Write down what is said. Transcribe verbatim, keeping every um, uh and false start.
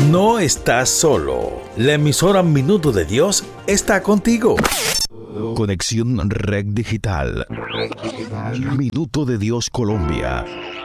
No estás solo. La emisora Minuto de Dios está contigo. Conexión Red Digital. Minuto de Dios Colombia.